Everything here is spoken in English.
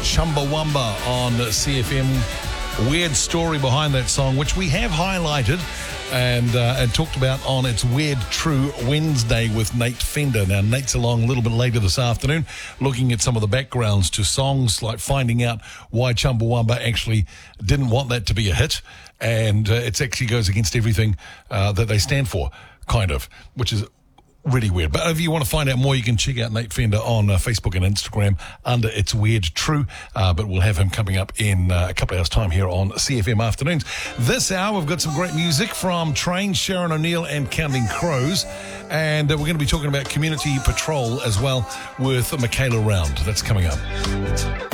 Chumbawamba on CFM. Weird story behind that song, which we have highlighted and talked about on It's Weird True Wednesday with Nate Fender. Now, Nate's along a little bit later this afternoon, looking at some of the backgrounds to songs, like finding out why Chumbawamba actually didn't want that to be a hit, and it actually goes against everything that they stand for, kind of, which is really weird. But if you want to find out more, you can check out Nate Fender on Facebook and Instagram under It's Weird True. But we'll have him coming up in a couple of hours' time here on CFM Afternoons. This hour, we've got some great music from Train, Sharon O'Neill and Counting Crows. And we're going to be talking about Community Patrol as well with Michaela Round. That's coming up.